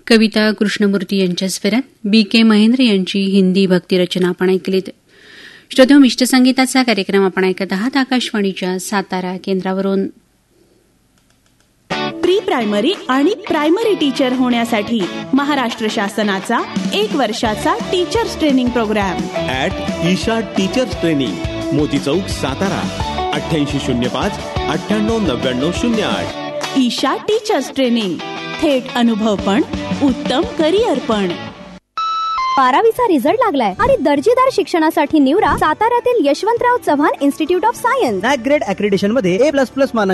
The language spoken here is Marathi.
कविता कृष्णमूर्ती यांच्या स्वरात B.K. महेंद्र यांची हिंदी भक्तिरचना आपण ऐकलीत. श्रोतेहो, इष्टसंगीताचा कार्यक्रम आपण ऐकत आहात आकाशवाणीच्या सातारा केंद्रावरून. प्री प्रायमरी आणि प्रायमरी टीचर होण्यासाठी महाराष्ट्र शासनाचा 1 वर्षाचा teachers training programme Isha teachers training, मोती चौक, सातारा. 8805 989908. ईशा टीचर्स ट्रेनिंग, थेट अनुभव पण उत्तम करिअर पण. 12वीचा रिझल्ट लागलाय आणि दर्जेदार शिक्षणासाठी निवडा साताऱ्यातील Yashwantrao Chavan institute of science. NAAC grade accreditation मध्ये A++ मानांकन